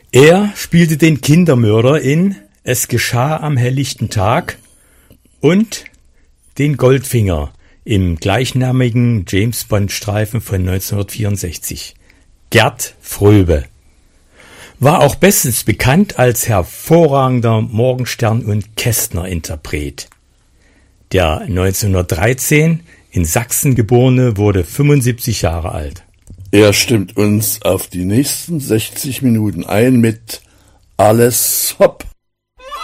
Er spielte den Kindermörder in Es geschah am helllichten Tag und den Goldfinger im gleichnamigen James-Bond-Streifen von 1964. Gerd Fröbe war auch bestens bekannt als hervorragender Morgenstern- und Kästner-Interpret. Der 1913 in Sachsen geborene wurde 75 Jahre alt. Er stimmt uns auf die nächsten 60 Minuten ein mit Alles hopp.